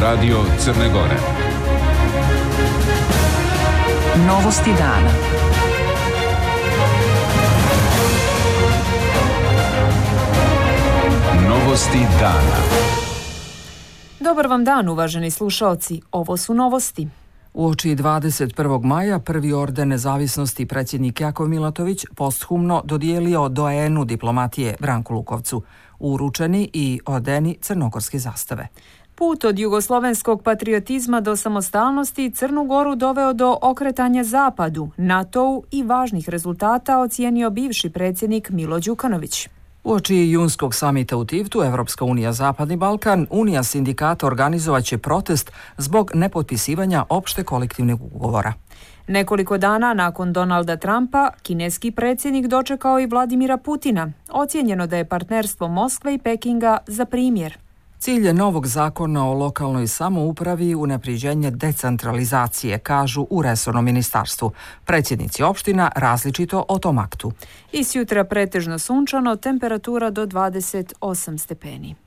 Radio Crne Gore. Novosti dana. Novosti dana. Dobar vam dan, uvaženi slušaoci. Ovo su novosti. Uoči 21. maja prvi orden nezavisnosti predsjednik Jakov Milatović posthumno dodijelio doajenu diplomatije Branku Lukovcu, uručeni i ordeni crnogorske zastave. Put od jugoslovenskog patriotizma do samostalnosti Crnu Goru doveo do okretanja zapadu, NATO-u i važnih rezultata ocijenio bivši predsjednik Milo Đukanović. Uoči junskog samita u Tivtu, Evropska unija Zapadni Balkan, Unija sindikata organizovaće protest zbog nepotpisivanja opšte kolektivnog ugovora. Nekoliko dana nakon Donalda Trumpa, kineski predsjednik dočekao i Vladimira Putina. Ocijenjeno da je partnerstvo Moskve i Pekinga za primjer. Cilj je novog zakona o lokalnoj samoupravi unapređenje decentralizacije, kažu u resornom ministarstvu. Predsjednici opština različito o tom aktu. I sjutra pretežno sunčano, temperatura do 28 stepeni.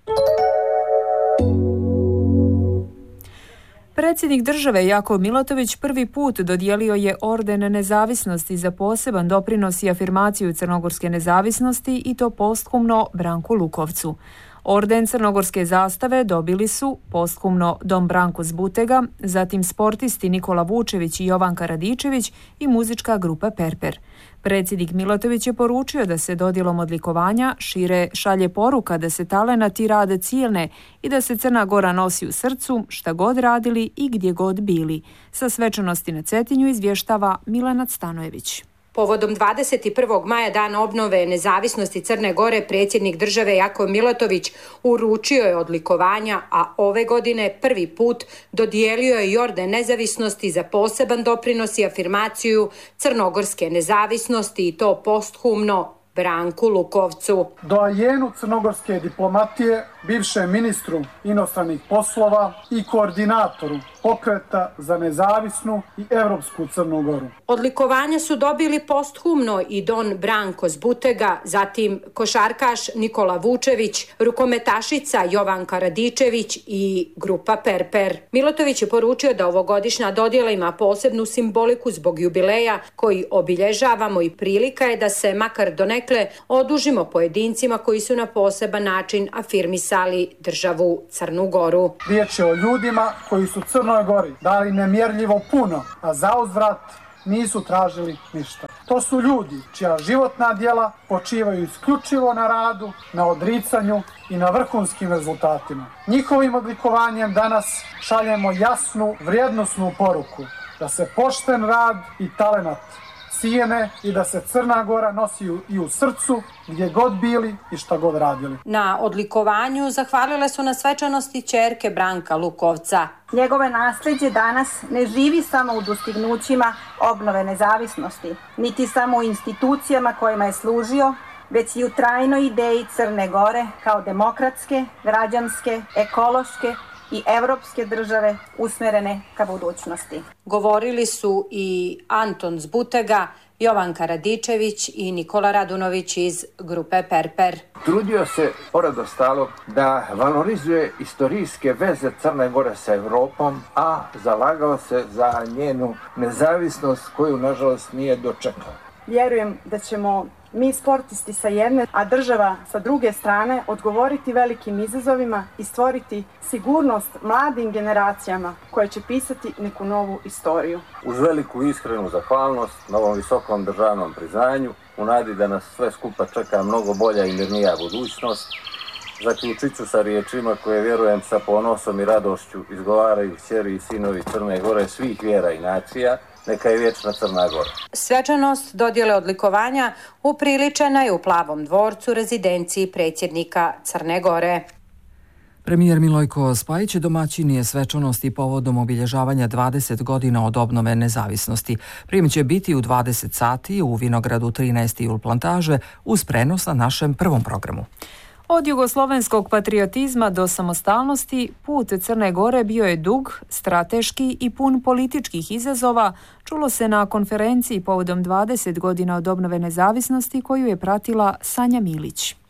Predsjednik države Jakov Milatović prvi put dodijelio je orden nezavisnosti za poseban doprinos i afirmaciju crnogorske nezavisnosti i to posthumno Branku Lukovcu. Orden crnogorske zastave dobili su posthumno Dom Branko Zbutega, zatim sportisti Nikola Vučević i Jovanka Radičević i muzička grupa Perper. Predsjednik Milatović je poručio da se dodjelom odlikovanja šalje poruka da se talenat i rad ciljne i da se Crna Gora nosi u srcu šta god radili i gdje god bili. Sa svečanosti na Cetinju izvještava Milana Stanojević. Povodom 21. maja, dana obnove nezavisnosti Crne Gore, predsjednik države Jakov Milatović uručio je odlikovanja, a ove godine prvi put dodijelio je i orden nezavisnosti za poseban doprinos i afirmaciju crnogorske nezavisnosti i to posthumno Branku Lukovcu. Doajenu crnogorske diplomatije, bivšem ministru inostranih poslova i koordinatoru pokreta za nezavisnu i evropsku Crnu Goru. Odlikovanja su dobili posthumno i Don Branko Zbutega, zatim košarkaš Nikola Vučević, rukometašica Jovanka Radičević i grupa Perper. Milatović je poručio da ovogodišnja dodjela ima posebnu simboliku zbog jubileja koji obilježavamo i prilika je da se makar donekle odužimo pojedincima koji su na poseban način afirmisali državu Crnu Goru. Riječ je o ljudima koji su Crnoj Gori dali nemjerljivo puno, a zauzvrat nisu tražili ništa. To su ljudi čija životna djela počivaju isključivo na radu, na odricanju i na vrhunskim rezultatima. Njihovim odlikovanjem danas šaljemo jasnu, vrijednosnu poruku da se pošten rad i talenat cijene i da se Crna Gora nosi i u srcu gdje god bili i šta god radili. Na odlikovanju zahvalile su na svečanosti ćerke Branka Lukovca. Njegove nasljeđe danas ne živi samo u dostignućima obnove nezavisnosti, niti samo u institucijama kojima je služio, već i u trajnoj ideji Crne Gore kao demokratske, građanske, ekološke i evropske države usmjerene ka budućnosti. Govorili su i Anton Zbutega, Jovanka Radičević i Nikola Radunović iz grupe Perper. Trudio se, pored ostalog, da valorizuje istorijske veze Crne Gore sa Evropom, a zalagao se za njenu nezavisnost koju, nažalost, nije dočekala. Vjerujem da ćemo mi sportisti sa jedne, a država sa druge strane odgovoriti velikim izazovima i stvoriti sigurnost mladim generacijama koje će pisati neku novu istoriju. Uz veliku iskrenu zahvalnost na ovom visokom državnom priznanju, u nadi da nas sve skupa čeka mnogo bolja i mirnija budućnost, zaključit ću sa riječima koje vjerujem sa ponosom i radošću izgovaraju kćeri i sinovi Crne Gore svih vjera i nacija. Neka je vječna Crna Gora. Svečanost dodjele odlikovanja upriličena je u Plavom dvorcu, rezidenciji predsjednika Crne Gore. Premijer Milojko Spajić domaćin je svečanosti povodom obilježavanja 20 godina od obnove nezavisnosti. Prijem će biti u 20 sati u Vinogradu 13. jul Plantaže uz prenos na našem prvom programu. Od jugoslovenskog patriotizma do samostalnosti put Crne Gore bio je dug, strateški i pun političkih izazova, čulo se na konferenciji povodom 20 godina od obnove nezavisnosti koju je pratila Sanja Milić.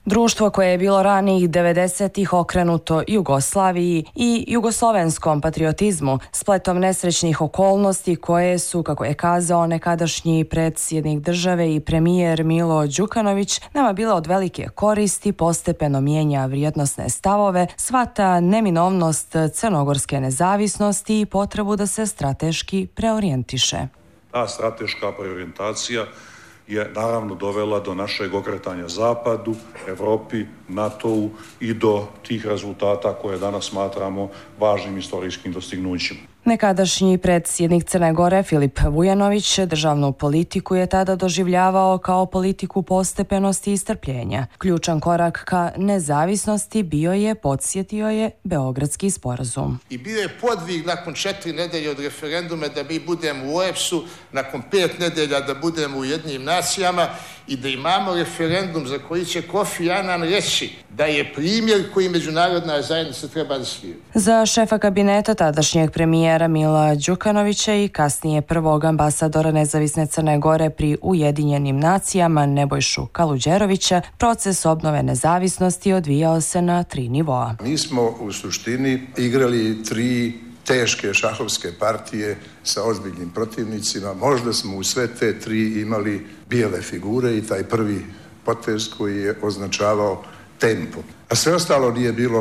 Društvo koje je bilo ranijih 90-ih okrenuto Jugoslaviji i jugoslovenskom patriotizmu, spletom nesrećnih okolnosti koje su, kako je kazao nekadašnji predsjednik države i premijer Milo Đukanović, nama bile od velike koristi, postepeno mijenja vrijednosne stavove, shvata neminovnost crnogorske nezavisnosti i potrebu da se strateški preorijentiše. Ta strateška preorijentacija je naravno dovela do našeg okretanja Zapadu, Evropi, NATO-u i do tih rezultata koje danas smatramo važnim istorijskim dostignućima. Nekadašnji predsjednik Crne Gore Filip Vujanović državnu politiku je tada doživljavao kao politiku postepenosti i strpljenja. Ključan korak ka nezavisnosti bio je, podsjetio je, Beogradski sporazum. I bio je podvig nakon 4 nedelje od referendume da mi budemo u OEBS-u, nakon 5 nedelja da budemo u Ujedinjenim nacijama i da imamo referendum za koji će Kofi Annan reći da je primjer koji međunarodna zajednica treba da slijedi. Za šefa kabineta tadašnjeg premijera Mila Đukanovića i kasnije prvog ambasadora nezavisne Crne Gore pri Ujedinjenim nacijama Nebojšu Kaluđerovića, proces obnove nezavisnosti odvijao se na 3 nivoa. Mi smo u suštini igrali 3 teške šahovske partije sa ozbiljnim protivnicima. Možda smo u sve te 3 imali bijele figure i taj prvi potez koji je označavao tempo. A sve ostalo nije bilo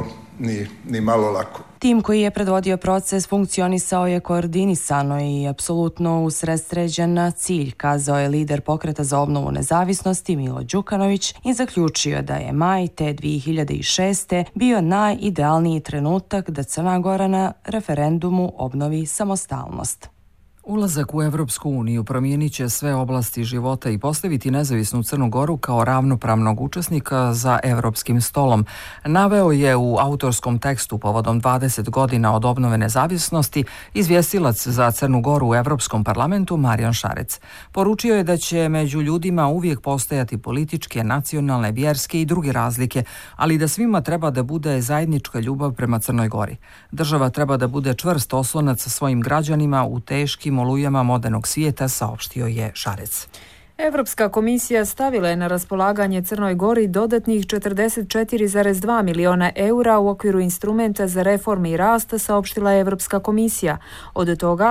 ni malo lako. Tim koji je predvodio proces funkcionisao je koordinisano i apsolutno usredsređen na cilj, kazao je lider pokreta za obnovu nezavisnosti Milo Đukanović i zaključio da je maj te 2006. bio najidealniji trenutak da Crna Gora na referendumu obnovi samostalnost. Ulazak u Evropsku uniju promijenit će sve oblasti života i postaviti nezavisnu Crnu Goru kao ravnopravnog učesnika za evropskim stolom. Naveo je u autorskom tekstu povodom 20 godina od obnove nezavisnosti izvjestilac za Crnu Goru u Evropskom parlamentu Marijan Šarec. Poručio je da će među ljudima uvijek postojati političke, nacionalne, vjerske i druge razlike, ali da svima treba da bude zajednička ljubav prema Crnoj Gori. Država treba da bude čvrst oslonac sa svojim građanima u teškim olujama modernog svijeta, saopštio je Šarec. Evropska komisija stavila je na raspolaganje Crnoj Gori dodatnih 44,2 miliona eura u okviru instrumenta za reforme i rast, saopštila je Evropska komisija. Od toga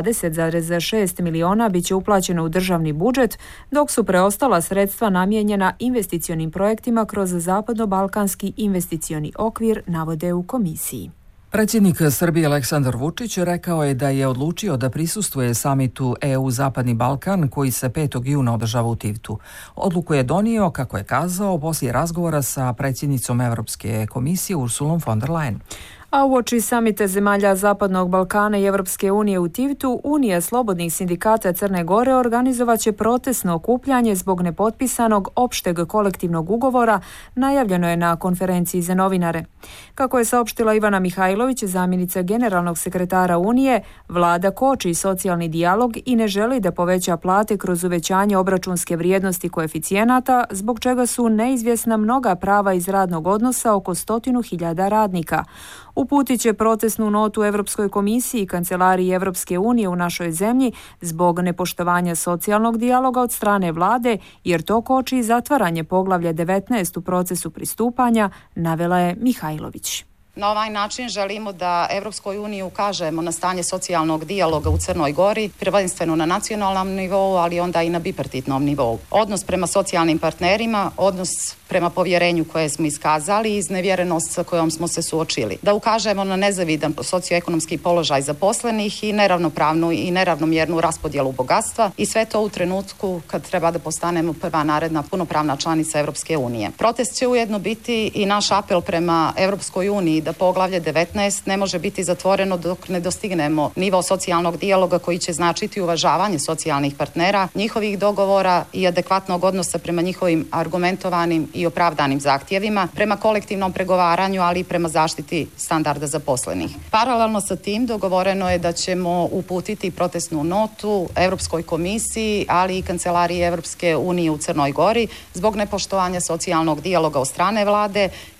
20,6 miliona bit će uplaćeno u državni budžet, dok su preostala sredstva namijenjena investicionim projektima kroz Zapadno-balkanski investicioni okvir, navode u komisiji. Predsjednik Srbije Aleksandar Vučić rekao je da je odlučio da prisustvuje samitu EU Zapadni Balkan koji se 5. juna održava u Tivtu. Odluku je donio, kako je kazao, poslije razgovora sa predsjednicom Evropske komisije Ursulom von der Leyen. A uoči samita zemalja Zapadnog Balkana i Evropske unije u Tivtu, Unija slobodnih sindikata Crne Gore organizovaće protestno okupljanje zbog nepotpisanog opšteg kolektivnog ugovora, najavljeno je na konferenciji za novinare. Kako je saopštila Ivana Mihajlović, zamjenica generalnog sekretara Unije, vlada koči socijalni dijalog i ne želi da poveća plate kroz uvećanje obračunske vrijednosti koeficijenata, zbog čega su neizvjesna mnoga prava iz radnog odnosa oko 100.000 radnika. Uputit će protestnu notu Evropskoj komisiji i Kancelariji Evropske unije u našoj zemlji zbog nepoštovanja socijalnog dijaloga od strane vlade, jer to koči zatvaranje poglavlja 19 u procesu pristupanja, navela je Mihajlović. Na ovaj način želimo da Evropskoj uniji ukažemo na stanje socijalnog dijaloga u Crnoj Gori, prvenstveno na nacionalnom nivou, ali onda i na bipartitnom nivou. Odnos prema socijalnim partnerima, odnos prema povjerenju koje smo iskazali i iznevjerenost sa kojom smo se suočili. Da ukažemo na nezavidan socioekonomski položaj zaposlenih i neravnopravnu i neravnomjernu raspodjelu bogatstva i sve to u trenutku kad treba da postanemo prva naredna punopravna članica Evropske unije. Protest će ujedno biti i naš apel prema Evropskoj uniji da poglavlje 19 ne može biti zatvoreno dok ne dostignemo nivo socijalnog dijaloga koji će značiti uvažavanje socijalnih partnera, njihovih dogovora i adekvatnog odnosa prema njihovim argumentovanim i opravdanim zahtjevima, prema kolektivnom pregovaranju, ali i prema zaštiti standarda zaposlenih. Paralelno sa tim dogovoreno je da ćemo uputiti protestnu notu Evropskoj komisiji, ali i Kancelariji Evropske unije u Crnoj Gori zbog nepoštovanja socijalnog dijaloga od strane vlade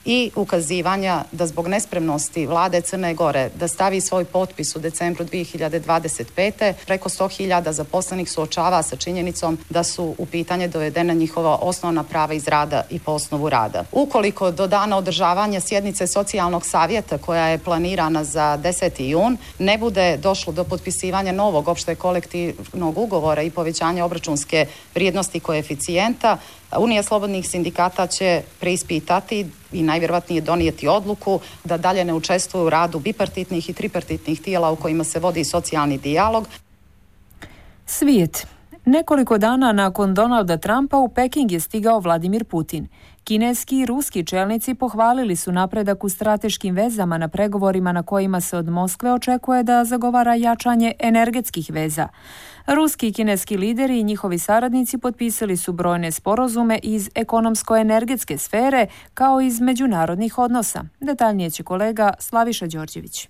i ukazivanja da zbog nespremnosti vlade Crne Gore da stavi svoj potpis u decembru 2025. preko 100.000 zaposlenih suočava sa činjenicom da su u pitanje dovedena njihova osnovna prava iz rada i po osnovu rada. Ukoliko do dana održavanja sjednice socijalnog savjeta koja je planirana za 10. jun ne bude došlo do potpisivanja novog opšte kolektivnog ugovora i povećanja obračunske vrijednosti koeficijenta, Unija slobodnih sindikata će preispitati i najvjerojatnije donijeti odluku da dalje ne učestvuju u radu bipartitnih i tripartitnih tijela u kojima se vodi socijalni dijalog. Svijet. Nekoliko dana nakon Donalda Trumpa u Peking je stigao Vladimir Putin. Kineski i ruski čelnici pohvalili su napredak u strateškim vezama na pregovorima na kojima se od Moskve očekuje da zagovara jačanje energetskih veza. Ruski i kineski lideri i njihovi saradnici potpisali su brojne sporazume iz ekonomsko-energetske sfere kao i iz međunarodnih odnosa. Detaljnije će kolega Slaviša Đorđević.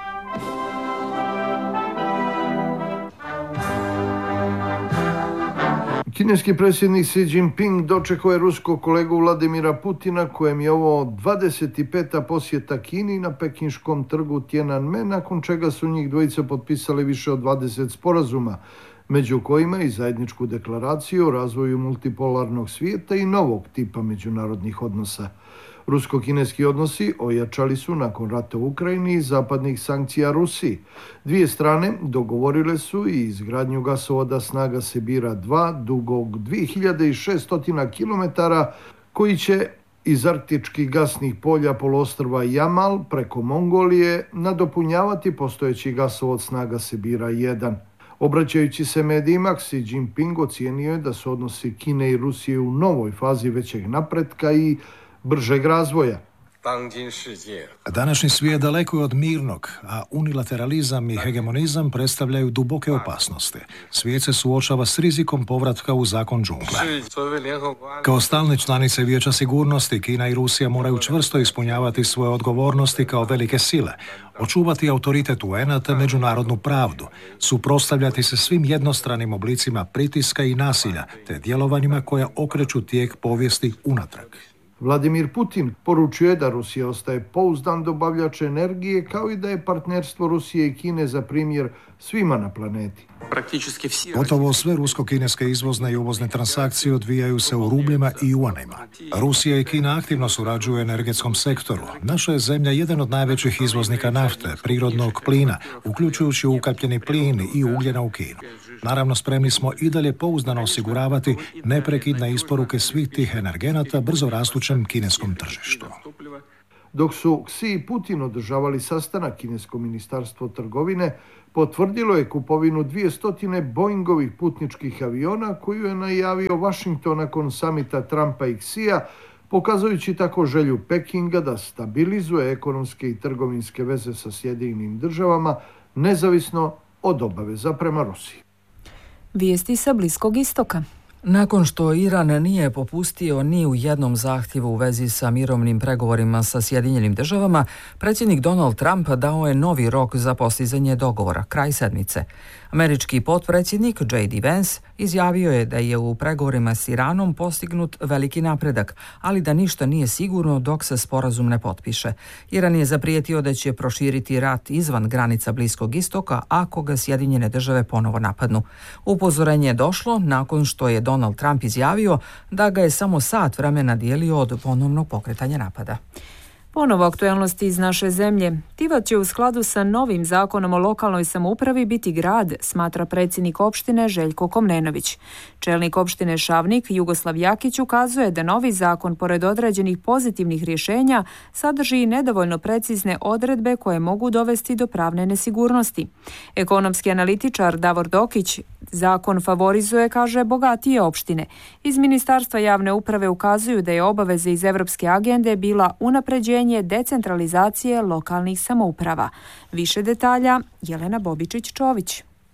Kineski predsjednik Xi Jinping dočekao je ruskog kolegu Vladimira Putina, kojem je ovo 25. posjeta Kini na pekinškom trgu Tiananmen, nakon čega su njih dvojica potpisali više od 20 sporazuma, među kojima i zajedničku deklaraciju o razvoju multipolarnog svijeta i novog tipa međunarodnih odnosa. Rusko-kineski odnosi ojačali su nakon rata u Ukrajini i zapadnih sankcija Rusiji. Dvije strane dogovorile su i izgradnju gasovoda Snaga Sibira 2 dugog 2600 km koji će iz arktičkih gasnih polja poluostrva Jamal preko Mongolije nadopunjavati postojeći gasovod Snaga Sibira 1. Obraćajući se medijima, Xi Jinping ocijenio je da su odnosi Kine i Rusije u novoj fazi većeg napretka i bržeg razvoja. Današnji svijet daleko je od mirnog, a unilateralizam i hegemonizam predstavljaju duboke opasnosti. Svijet se suočava s rizikom povratka u zakon džungle. Kao stalne članice Vijeća sigurnosti, Kina i Rusija moraju čvrsto ispunjavati svoje odgovornosti kao velike sile, očuvati autoritet UN-a te međunarodnu pravdu, suprotstavljati se svim jednostranim oblicima pritiska i nasilja, te djelovanjima koja okreću tijek povijesti unatrag. Vladimir Putin poručuje da Rusija ostaje pouzdan dobavljač energije, kao i da je partnerstvo Rusije i Kine za primjer svima na planeti. Gotovo sve rusko-kineske izvozne i uvozne transakcije odvijaju se u rubljima i juanima. Rusija i Kina aktivno surađuju u energetskom sektoru. Naša je zemlja jedan od najvećih izvoznika nafte, prirodnog plina, uključujući ukapljeni plin i ugljena u Kinu. Naravno, spremni smo i dalje pouzdano osiguravati neprekidne isporuke svih tih energenata brzo rastućem kineskom tržištu. Dok su Xi i Putin održavali sastanak, kinesko ministarstvo trgovine potvrdilo je kupovinu 200 Boeingovih putničkih aviona koju je najavio Washington nakon samita Trumpa i Xija, pokazujući tako želju Pekinga da stabilizuje ekonomske i trgovinske veze sa Sjedinjenim Državama, nezavisno od obaveza prema Rusiji. Vijesti sa Bliskog istoka. Nakon što Iran nije popustio ni u jednom zahtjevu u vezi sa mirovnim pregovorima sa Sjedinjenim Državama, predsjednik Donald Trump dao je novi rok za postizanje dogovora, kraj sedmice. Američki potpredsjednik J.D. Vance izjavio je da je u pregovorima s Iranom postignut veliki napredak, ali da ništa nije sigurno dok se sporazum ne potpiše. Iran je zaprijetio da će proširiti rat izvan granica Bliskog istoka ako ga Sjedinjene Države ponovo napadnu. Upozorenje je došlo nakon što je Donald Trump izjavio da ga je samo sat vremena dijelio od ponovnog pokretanja napada. Ponovo aktualnosti iz naše zemlje. Tivat će u skladu sa novim zakonom o lokalnoj samoupravi biti grad, smatra predsjednik opštine Željko Komnenović. Čelnik opštine Šavnik Jugoslav Jakić ukazuje da novi zakon, pored određenih pozitivnih rješenja, sadrži nedovoljno precizne odredbe koje mogu dovesti do pravne nesigurnosti. Ekonomski analitičar Davor Dokić zakon favorizuje, kaže, bogatije opštine. Iz Ministarstva javne uprave ukazuju da je obaveze iz Evropske agende bila unapređenje decentralizacije lokalnih samouprava. Više detalja Jelena Bobičić-Čović.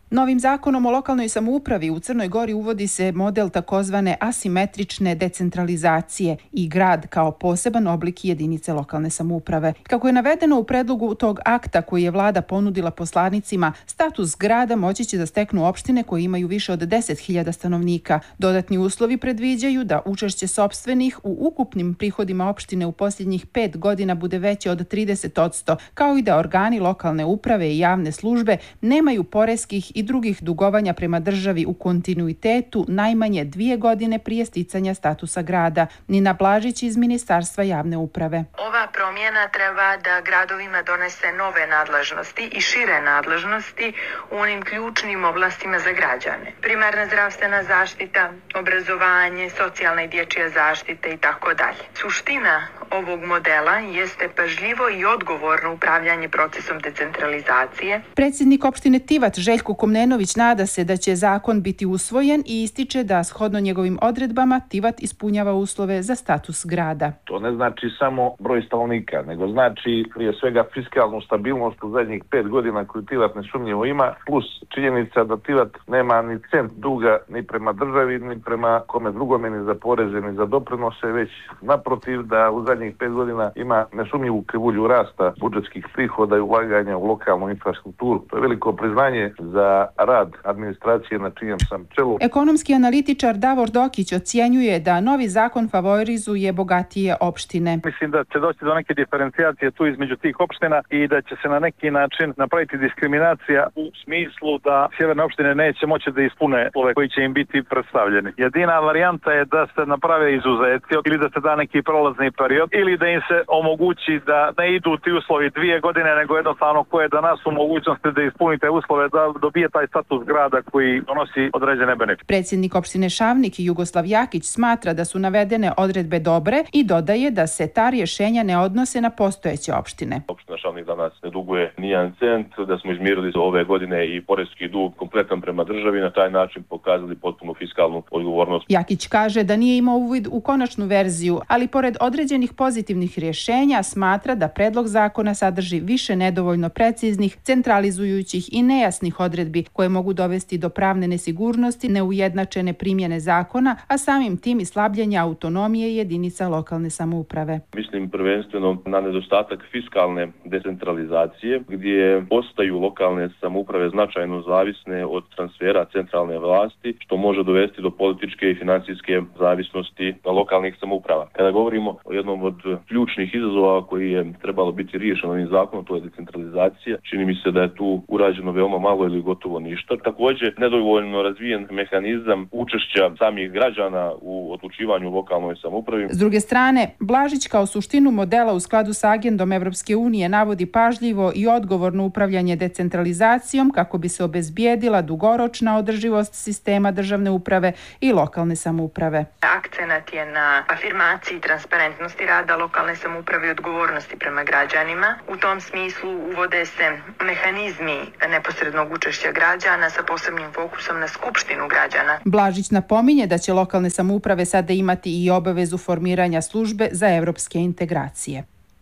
Novim zakonom o lokalnoj samoupravi u Crnoj Gori uvodi se model takozvane asimetrične decentralizacije i grad kao poseban oblik jedinice lokalne samouprave. Kako je navedeno u predlogu tog akta koji je vlada ponudila poslanicima, status grada moći će da steknu opštine koje imaju više od 10.000 stanovnika. Dodatni uslovi predviđaju da učešće sopstvenih u ukupnim prihodima opštine u posljednjih 5 godina bude veće od 30%, kao i da organi lokalne uprave i javne službe nemaju poreskih i drugih dugovanja prema državi u kontinuitetu najmanje 2 godine prije sticanja statusa grada. Nina Blažić iz Ministarstva javne uprave. Ova promjena treba da gradovima donese nove nadležnosti i šire nadležnosti u onim ključnim oblastima za građane. Primarna zdravstvena zaštita, obrazovanje, socijalna i dječja zaštita i tako dalje. Suština ovog modela jeste pažljivo i odgovorno upravljanje procesom decentralizacije. Predsjednik opštine Tivat Željko Komnenović nada se da će zakon biti usvojen i ističe da shodno njegovim odredbama Tivat ispunjava uslove za status grada. To ne znači samo broj stanovnika, nego znači prije svega fiskalnu stabilnost u zadnjih 5 godina koju Tivat nesumnjivo ima, plus činjenica da Tivat nema ni cent duga ni prema državi, ni prema kome drugome, ni za poreze, ni za doprinose, već naprotiv da u zadnjih 5 godina ima nesumnjivu krivulju rasta budžetskih prihoda i ulaganja u lokalnu infrastrukturu. To je veliko priznanje za rad administracije na čijem sam čelu. Ekonomski analitičar Davor Dokić ocjenjuje da novi zakon favorizuje bogatije opštine. Mislim da će doći do neke diferencijacije tu između tih opština i da će se na neki način napraviti diskriminacija u smislu da sjeverne opštine neće moći da ispune ove koji će im biti predstavljeni. Jedina varijanta je da se naprave izuzeci ili da se da neki prolazni period ili da im se omogući da ne idu ti uslovi 2 godine, nego jednostavno ko je danas u mogućnosti da ispunite uslove da dobije taj status grada koji donosi određene benefite. Predsjednik opštine Šavnik Jugoslav Jakić smatra da su navedene odredbe dobre i dodaje da se ta rješenja ne odnose na postojeće opštine. Opština Šavnik danas ne duguje nijedan cent, da smo izmirili ove godine i poreski dug kompletan prema državi, na taj način pokazali potpunu fiskalnu odgovornost. Jakić kaže da nije imao uvid u konačnu verziju, ali pored određenih pozitivnih rješenja smatra da predlog zakona sadrži više nedovoljno preciznih, centralizujućih i nejasnih odredbi koje mogu dovesti do pravne nesigurnosti, neujednačene primjene zakona, a samim tim i slabljenja autonomije jedinica lokalne samouprave. Mislim prvenstveno na nedostatak fiskalne decentralizacije, gdje ostaju lokalne samouprave značajno zavisne od transfera centralne vlasti, što može dovesti do političke i financijske zavisnosti lokalnih samouprava. Kada govorimo o jednom od ključnih izazova koji je trebalo biti riješeno ovim zakonom, to je decentralizacija. Čini mi se da je tu urađeno veoma malo ili gotovo ništa. Također, nedovoljno razvijen mehanizam učešća samih građana u odlučivanju lokalnoj samoupravi. S druge strane, Blažić kao suštinu modela u skladu sa agendom Evropske unije navodi pažljivo i odgovorno upravljanje decentralizacijom kako bi se obezbijedila dugoročna održivost sistema državne uprave i lokalne samouprave. Akcenat je na afirmaciji transparentnosti rada lokalne samouprave i odgovornosti prema građanima. U tom smislu uvode se mehanizmi neposrednog učešća građana sa posebnim fokusom na skupštinu građana. Blažić napominje da će lokalne samouprave sada imati i obavezu formiranja službe za evropske integracije.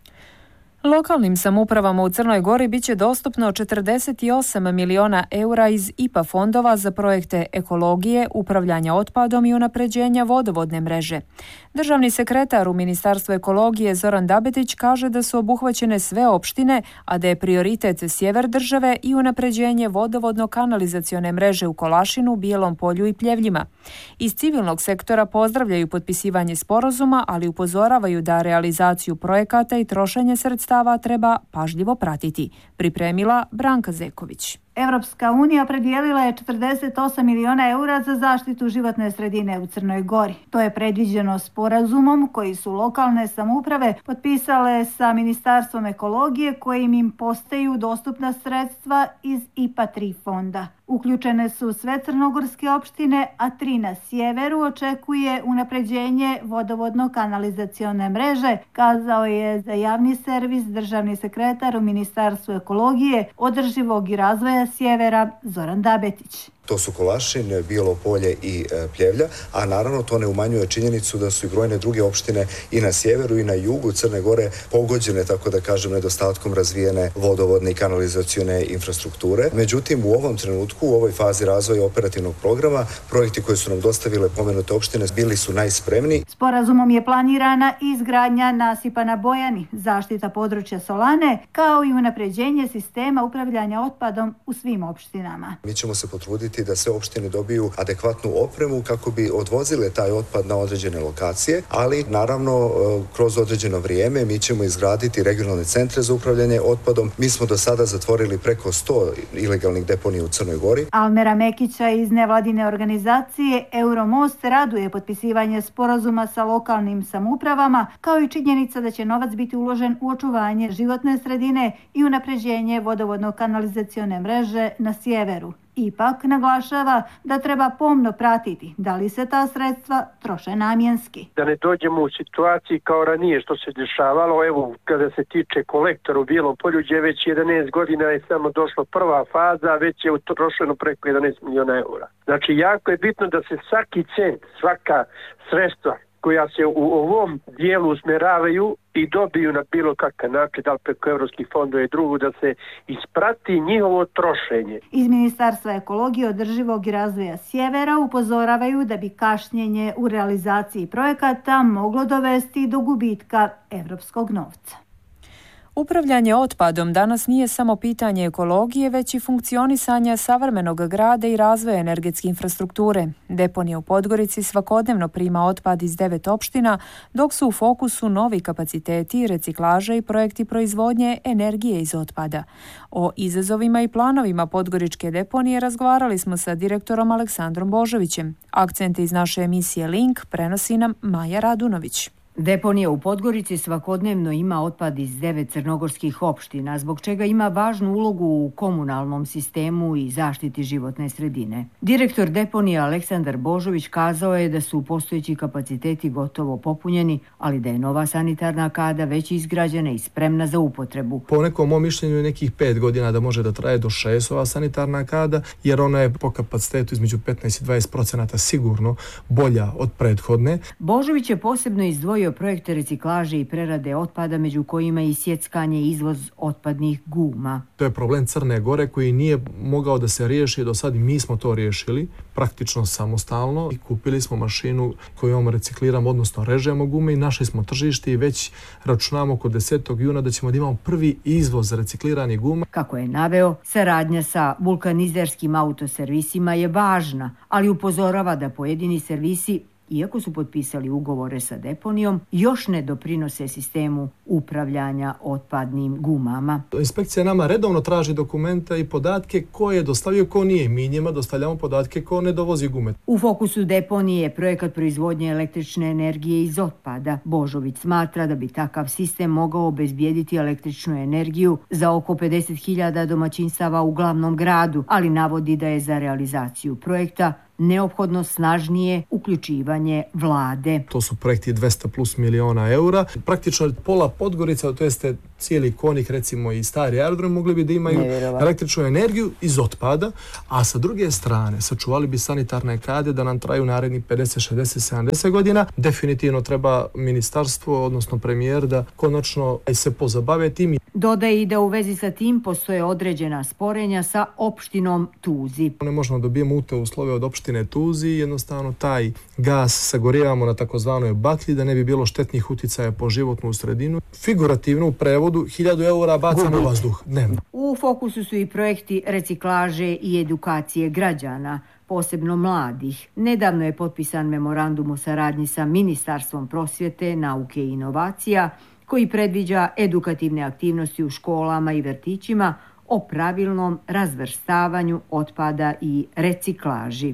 Lokalnim samoupravama u Crnoj Gori biće dostupno 48 miliona eura iz IPA fondova za projekte ekologije, upravljanja otpadom i unapređenja vodovodne mreže. Državni sekretar u Ministarstvu ekologije Zoran Dabetić kaže da su obuhvaćene sve opštine, a da je prioritet sjever države i unapređenje vodovodno-kanalizacione mreže u Kolašinu, Bijelom Polju i Pljevljima. Iz civilnog sektora pozdravljaju potpisivanje sporazuma, ali upozoravaju da realizaciju projekata i trošenje sredstava treba pažljivo pratiti. Pripremila Branka Zeković. Evropska unija predijelila je 48 miliona eura za zaštitu životne sredine u Crnoj Gori. To je predviđeno sporazumom koji su lokalne samouprave potpisale sa Ministarstvom ekologije kojim im postaju dostupna sredstva iz IPA 3 fonda. Uključene su sve crnogorske opštine, a 3 na sjeveru očekuje unapređenje vodovodno-kanalizacione mreže, kazao je za javni servis državni sekretar u Ministarstvu ekologije, održivog i razvoja sjevera Zoran Dabetić. To su Kolašin, Bijelo Polje i Pljevlja, a naravno to ne umanjuje činjenicu da su i brojne druge opštine i na sjeveru i na jugu Crne Gore pogođene, tako da kažem, nedostatkom razvijene vodovodne i kanalizacione infrastrukture. Međutim, u ovom trenutku, u ovoj fazi razvoja operativnog programa, projekti koje su nam dostavile pomenute opštine bili su najspremniji. Sporazumom je planirana izgradnja nasipa na Bojani, zaštita područja Solane, kao i unapređenje sistema upravljanja otpadom u svim opštinama. Mi ćemo se potruditi da sve opštine dobiju adekvatnu opremu kako bi odvozile taj otpad na određene lokacije, ali naravno kroz određeno vrijeme mi ćemo izgraditi regionalne centre za upravljanje otpadom. Mi smo do sada zatvorili preko 100 ilegalnih deponija u Crnoj Gori. Almera Mekića iz nevladine organizacije Euromost raduje potpisivanje sporazuma sa lokalnim samoupravama, kao i činjenica da će novac biti uložen u očuvanje životne sredine i unapređenje vodovodno-kanalizacione mreže na sjeveru. Ipak naglašava da treba pomno pratiti da li se ta sredstva troše namjenski. Da ne dođemo u situaciji kao ranije što se dešavalo, evo kada se tiče kolektora u Bijelom Polju, gdje već 11 godina je samo došla prva faza, već je utrošeno preko 11 miliona eura. Znači jako je bitno da se svaki cent, svaka sredstva koja se u ovom dijelu usmjeravaju i dobiju na bilo kakav način, da li preko evropskih fondova i drugo, da se isprati njihovo trošenje. Iz Ministarstva ekologije, održivog i razvoja sjevera upozoravaju da bi kašnjenje u realizaciji projekata moglo dovesti do gubitka evropskog novca. Upravljanje otpadom danas nije samo pitanje ekologije, već i funkcionisanja savremenog grada i razvoja energetske infrastrukture. Deponija u Podgorici svakodnevno prima otpad iz 9 opština, dok su u fokusu novi kapaciteti, reciklaža i projekti proizvodnje energije iz otpada. O izazovima i planovima podgoričke deponije razgovarali smo sa direktorom Aleksandrom Božovićem. Akcente iz naše emisije Link prenosi nam Maja Radunović. Deponija u Podgorici svakodnevno ima otpad iz 9 crnogorskih opština, zbog čega ima važnu ulogu u komunalnom sistemu i zaštiti životne sredine. Direktor deponije Aleksandar Božović kazao je da su postojeći kapaciteti gotovo popunjeni, ali da je nova sanitarna kada već izgrađena i spremna za upotrebu. Po nekom mom mišljenju je nekih 5 godina da može da traje do 6 ova sanitarna kada, jer ona je po kapacitetu između 15 i 20% sigurno bolja od prethodne. Božović je posebno izdvojio projekte reciklaže i prerade otpada, među kojima i sjeckanje i izvoz otpadnih guma. To je problem Crne Gore koji nije mogao da se riješi do sad i mi smo to riješili praktično samostalno i kupili smo mašinu kojom recikliramo, odnosno režemo gume i našli smo tržište i već računamo kod 10. juna da ćemo da imamo prvi izvoz recikliranih guma. Kako je naveo, saradnja sa vulkanizerskim autoservisima je važna, ali upozorava da pojedini servisi, iako su potpisali ugovore sa deponijom, još ne doprinose sistemu upravljanja otpadnim gumama. Inspekcija nama redovno traži dokumenta i podatke ko je dostavio, ko nije. Mi njima dostavljamo podatke ko ne dovozi gume. U fokusu deponije je projekat proizvodnje električne energije iz otpada. Božović smatra da bi takav sistem mogao obezbijediti električnu energiju za oko 50.000 domaćinstava u glavnom gradu, ali navodi da je za realizaciju projekta neophodno snažnije uključivanje vlade. To su projekti 200 plus miliona eura. Praktično pola Podgorica, to jeste cijeli Konik, recimo i stari aerodrom, mogli bi da imaju električnu energiju iz otpada, a sa druge strane sačuvali bi sanitarne kade da nam traju naredni 50, 60, 70 godina. Definitivno treba ministarstvo, odnosno premijer, da konačno se pozabave tim. Dodaje i da u vezi sa tim postoje određena sporenja sa opštinom Tuzi. Ne možemo dobijemo ute uslove od opštine Tuzi, jednostavno taj gas sagorijevamo na takozvanoj baklji da ne bi bilo štetnih uticaja po životnu sredinu. Figurativno u prevodu 1000 eura bacamo u vazduh dnevno. U fokusu su i projekti reciklaže i edukacije građana, posebno mladih. Nedavno je potpisan memorandum o saradnji sa Ministarstvom prosvjete, nauke i inovacija, koji predviđa edukativne aktivnosti u školama i vrtićima o pravilnom razvrstavanju otpada i reciklaži.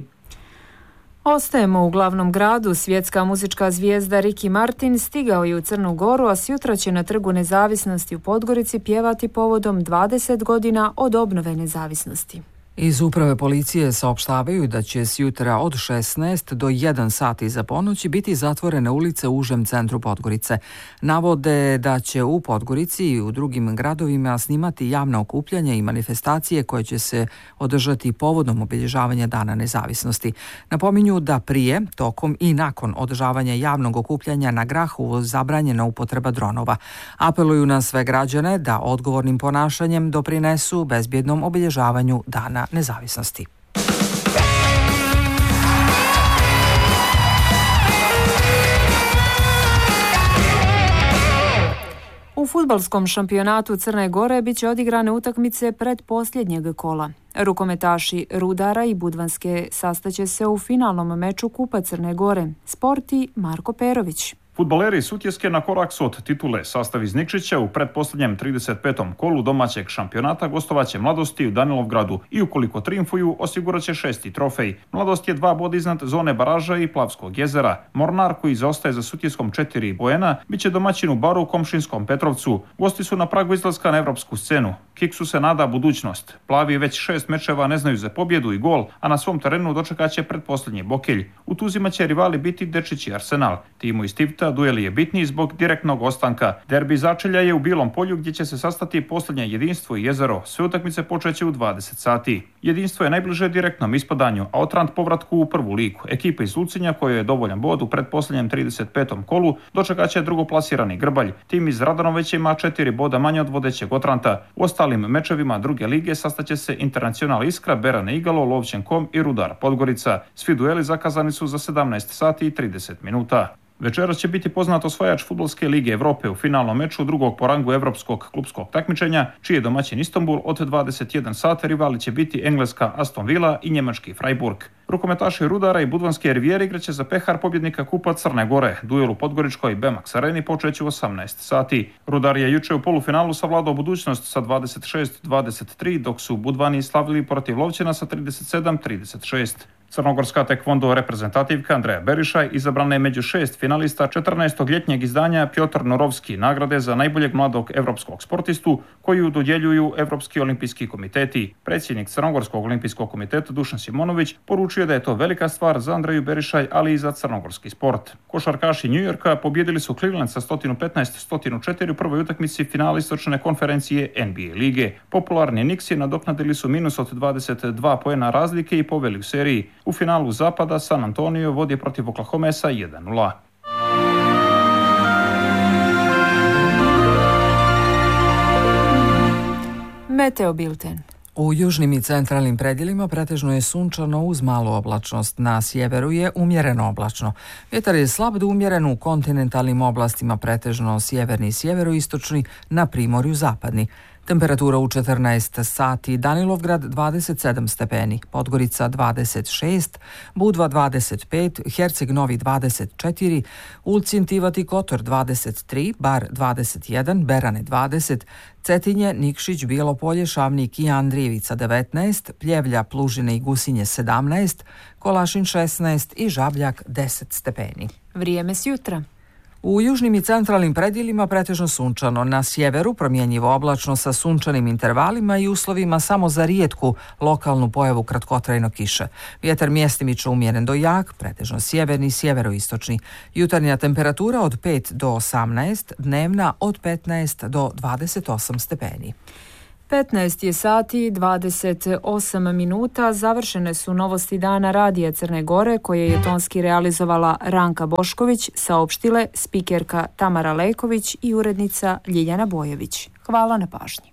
Ostajemo u glavnom gradu. Svjetska muzička zvijezda Ricky Martin stigao je u Crnu Goru, a sjutra će na Trgu Nezavisnosti u Podgorici pjevati povodom 20 godina od obnove nezavisnosti. Iz uprave policije saopštavaju da će s jutra od 16 do 1 sat iza ponoći biti zatvorene ulice u užem centru Podgorice. Navode da će u Podgorici i u drugim gradovima snimati javna okupljanja i manifestacije koje će se održati povodom obilježavanja Dana nezavisnosti. Napominju da prije, tokom i nakon održavanja javnog okupljanja na Grahu zabranjena upotreba dronova. Apeluju na sve građane da odgovornim ponašanjem doprinesu bezbjednom obilježavanju Dana nezavisnosti. U fudbalskom šampionatu Crne Gore biće odigrane utakmice pred posljednjeg kola. Rukometaši Rudara i Budvanske sastaće se u finalnom meču Kupa Crne Gore. Sporti Marko Perović. Fudbaleri Sutjeske na korak su od titule. Sastav iz Nikšića u pretposljednjem 35. kolu domaćeg šampionata gostovaće Mladosti u Danilovgradu i ukoliko triumfuju osigurat će 6. trofej. Mladost je 2 boda iznad zone baraža i Plavskog jezera. Mornar, koji zaostaje za Sutjeskom 4 poena, bit će domaćin u Baru u Komšinskom Petrovcu. Gosti su na pragu izlaska na evropsku scenu. Kiksu se nada budućnost. Plavi već 6 mečeva ne znaju za pobjedu i gol, a na svom terenu dočekat će pretposljednji Bokelj. U Tuzima će rivali biti Dečić i Arsenal. Timu iz Tivta duel je bitniji zbog direktnog ostanka. Derbi začelja je u Bilom polju gdje će se sastati posljednje Jedinstvo i Jezero. Sve utakmice počeće u 20 sati. Jedinstvo je najbliže direktnom ispadanju, a Otrant povratku u prvu ligu. Ekipa iz Lucinja, kojoj je dovoljan bod u pretposljednjem 35. kolu, dočekat će drugoplasirani Grbalj. Tim iz Radanovića ima 4 boda manje od vodećeg Otranta. U ostalim mečevima druge lige sastaće se Internacional Iskra, Berane Igalo, Lovćen.com i Rudar Podgorica. Svi dueli zakazani su za 17 sati i 30 minuta. Večeras će biti poznat osvajač Fudbalske lige Evrope u finalnom meču drugog po rangu evropskog klupskog takmičenja, čiji je domaćin Istanbul. Od 21 sata rivali će biti engleska Aston Villa i njemački Freiburg. Rukometaši Rudara i Budvanske Rivijere igraće za pehar pobjednika Kupa Crne Gore. Duel u Podgoričkoj Bemax Areni počeće u 18 sati. Rudar je juče u polufinalu savladao budućnost sa 26-23, dok su Budvani slavili protiv Lovćena sa 37-36. Crnogorska tekvondo reprezentativka Andreja Berišaj izabrana je među 6 finalista 14. ljetnjeg izdanja Pjotr Norovski nagrade za najboljeg mladog evropskog sportistu koju dodjeljuju Evropski olimpijski komiteti. Predsjednik Crnogorskog olimpijskog komiteta Dušan Simonović poručio da je to velika stvar za Andreju Berišaj, ali i za crnogorski sport. Košarkaši New Yorka pobjedili su Cleveland sa 115-104 u prvoj utakmici finala istočne konferencije NBA lige. Popularni Knicksi nadoknadili su minus od 22 poena razlike i poveli u seriji. U finalu zapada San Antonio vodi protiv Oklahome sa 1-0. Meteo bilten. U južnim i centralnim predjelima pretežno je sunčano uz malu oblačnost. Na sjeveru je umjereno oblačno. Vjetar je slab do umjeren u kontinentalnim oblastima, pretežno sjeverni i sjeveroistočni, na primorju zapadni. Temperatura u 14 sati, Danilovgrad 27 stepeni, Podgorica 26, Budva 25, Herceg Novi 24, Ulcinj, Tivati, Kotor 23, Bar 21, Berane 20, Cetinje, Nikšić, Bijelo-Polje, Šavnik i Andrijevica 19, Pljevlja, Plužine i Gusinje 17, Kolašin 16 i Žabljak 10 stepeni. Vrijeme s jutra. U južnim i centralnim predjelima pretežno sunčano, na sjeveru promjenjivo oblačno sa sunčanim intervalima i uslovima samo za rijetku lokalnu pojavu kratkotrajno kiše. Vjetar mjestimično umjeren do jak, pretežno sjeverni i sjeveroistočni. Jutarnja temperatura od 5 do 18, dnevna od 15 do 28 stepeni. 15 je sati, 28 minuta, završene su novosti dana Radija Crne Gore koje je tonski realizovala Ranka Bošković, saopštile spikerka Tamara Leković i urednica Ljiljana Bojević. Hvala na pažnji.